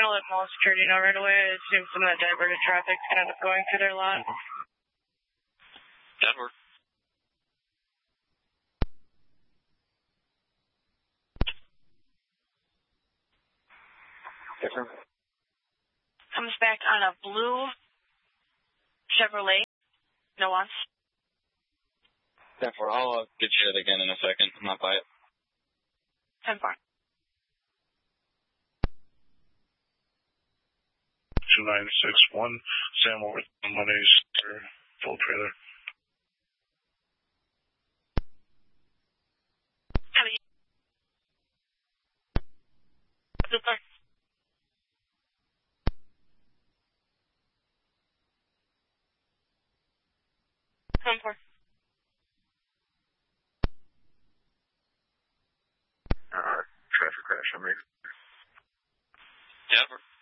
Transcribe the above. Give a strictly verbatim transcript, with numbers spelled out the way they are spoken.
going to let mall security know right away. I assume some of that diverted traffic's going to end up going through their lot. That works. Different. Comes back on a blue Chevrolet. No wants. ten four, I'll uh, get you it again in a second. I'm not by it. ten four. two nine six one, Sam over the monies for full trailer. Super. ten four. Uh, traffic crash on me. Yeah,